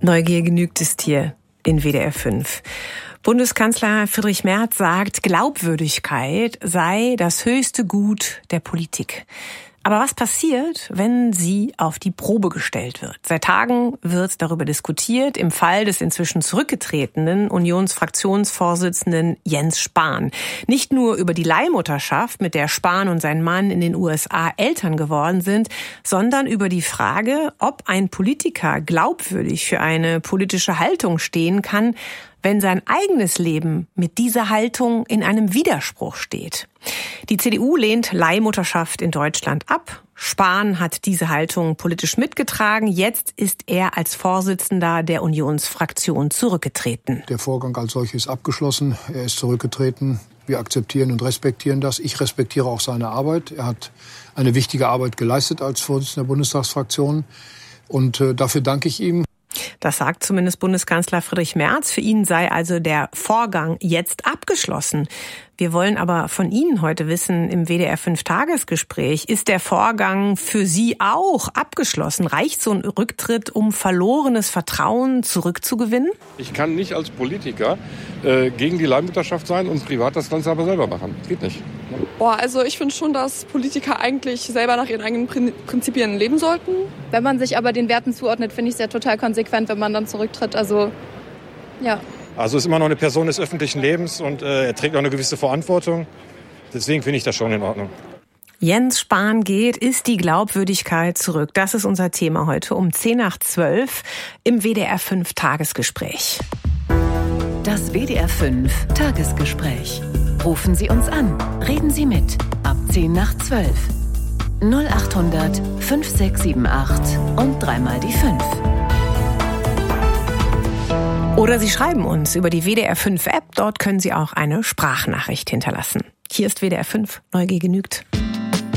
Neugier genügt ist hier in WDR 5. Bundeskanzler Friedrich Merz sagt, Glaubwürdigkeit sei das höchste Gut der Politik. Aber was passiert, wenn sie auf die Probe gestellt wird? Seit Tagen wird darüber diskutiert, im Fall des inzwischen zurückgetretenen Unionsfraktionsvorsitzenden Jens Spahn. Nicht nur über die Leihmutterschaft, mit der Spahn und sein Mann in den USA Eltern geworden sind, sondern über die Frage, ob ein Politiker glaubwürdig für eine politische Haltung stehen kann, wenn sein eigenes Leben mit dieser Haltung in einem Widerspruch steht. Die CDU lehnt Leihmutterschaft in Deutschland ab. Spahn hat diese Haltung politisch mitgetragen. Jetzt ist er als Vorsitzender der Unionsfraktion zurückgetreten. Der Vorgang als solches ist abgeschlossen. Er ist zurückgetreten. Wir akzeptieren und respektieren das. Ich respektiere auch seine Arbeit. Er hat eine wichtige Arbeit geleistet als Vorsitzender der Bundestagsfraktion. Und dafür danke ich ihm. Das sagt zumindest Bundeskanzler Friedrich Merz. Für ihn sei also der Vorgang jetzt abgeschlossen. Wir wollen aber von Ihnen heute wissen, im WDR 5-Tagesgespräch, ist der Vorgang für Sie auch abgeschlossen? Reicht so ein Rücktritt, um verlorenes Vertrauen zurückzugewinnen? Ich kann nicht als Politiker gegen die Leihmutterschaft sein und privat das Ganze aber selber machen. Geht nicht. Also ich finde schon, dass Politiker eigentlich selber nach ihren eigenen Prinzipien leben sollten. Wenn man sich aber den Werten zuordnet, finde ich es ja total konsequent, wenn man dann zurücktritt. Also, ja. Also ist immer noch eine Person des öffentlichen Lebens und er trägt auch eine gewisse Verantwortung. Deswegen finde ich das schon in Ordnung. Jens Spahn geht, ist die Glaubwürdigkeit zurück? Das ist unser Thema heute um 10:10 im WDR 5-Tagesgespräch. Das WDR 5-Tagesgespräch. Rufen Sie uns an. Reden Sie mit. Ab 10:12. 0800 5678 und dreimal die 5. Oder Sie schreiben uns über die WDR 5 App. Dort können Sie auch eine Sprachnachricht hinterlassen. Hier ist WDR 5. Neugier genügt.